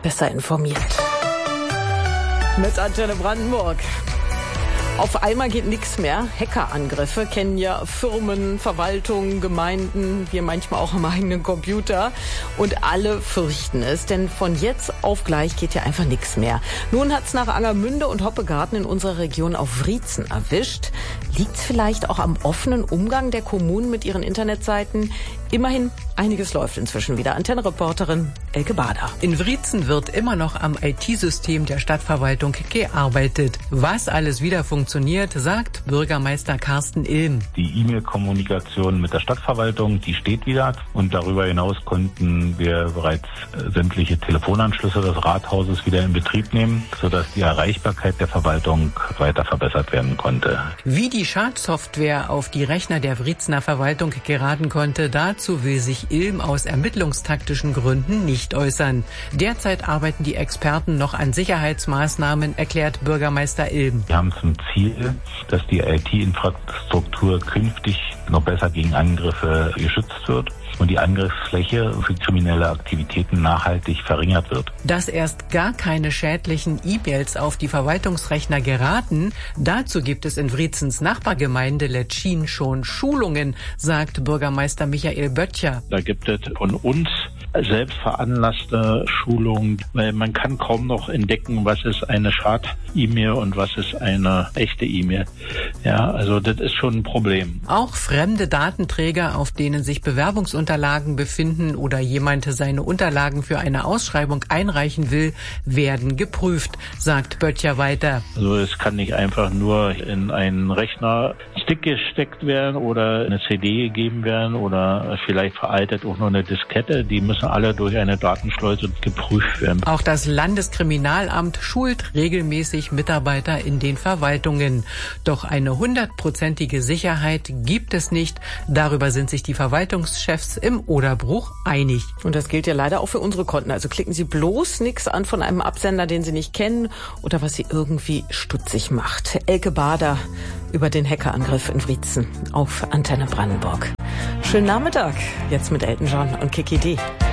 besser informiert. Mit Antenne Brandenburg. Auf einmal geht nichts mehr. Hackerangriffe kennen ja Firmen, Verwaltungen, Gemeinden, wir manchmal auch am eigenen Computer. Und alle fürchten es, denn von jetzt auf gleich geht ja einfach nichts mehr. Nun hat's nach Angermünde und Hoppegarten in unserer Region auf Wriezen erwischt. Liegt's vielleicht auch am offenen Umgang der Kommunen mit ihren Internetseiten? Immerhin, einiges läuft inzwischen wieder. Antenne-Reporterin Elke Bader. In Wriezen wird immer noch am IT-System der Stadtverwaltung gearbeitet. Was alles wieder funktioniert, sagt Bürgermeister Carsten Ilm. Die E-Mail-Kommunikation mit der Stadtverwaltung, die steht wieder. Und darüber hinaus konnten wir bereits sämtliche Telefonanschlüsse des Rathauses wieder in Betrieb nehmen, sodass die Erreichbarkeit der Verwaltung weiter verbessert werden konnte. Wie die Schadsoftware auf die Rechner der Wriezener Verwaltung geraten konnte, dazu will sich Ilm aus ermittlungstaktischen Gründen nicht äußern. Derzeit arbeiten die Experten noch an Sicherheitsmaßnahmen, erklärt Bürgermeister Ilm. Wir haben zum Ziel, dass die IT-Infrastruktur künftig noch besser gegen Angriffe geschützt wird und die Angriffsfläche für kriminelle Aktivitäten nachhaltig verringert wird. Dass erst gar keine schädlichen E-Mails auf die Verwaltungsrechner geraten, dazu gibt es in Wriezens Nachbargemeinde Letschin schon Schulungen, sagt Bürgermeister Michael Böttcher. Da gibt es von uns selbst veranlasste Schulungen, weil man kann kaum noch entdecken, was ist eine Schad-E-Mail und was ist eine echte E-Mail. Ja, also das ist schon ein Problem. Auch fremde Datenträger, auf denen sich Bewerbungsunterlagen befinden oder jemand seine Unterlagen für eine Ausschreibung einreichen will, werden geprüft, sagt Böttcher weiter. Also es kann nicht einfach nur in einen Rechner-Stick gesteckt werden oder eine CD gegeben werden oder vielleicht veraltet auch nur eine Diskette. Die müssen alle durch eine Datenschleuse geprüft werden. Auch das Landeskriminalamt schult regelmäßig Mitarbeiter in den Verwaltungen. Doch eine 100%ige Sicherheit gibt es nicht. Darüber sind sich die Verwaltungschefs im Oderbruch einig. Und das gilt ja leider auch für unsere Konten. Also klicken Sie bloß nichts an von einem Absender, den Sie nicht kennen oder was Sie irgendwie stutzig macht. Elke Bader über den Hackerangriff in Wriezen auf Antenne Brandenburg. Schönen Nachmittag, jetzt mit Elton John und Kiki D.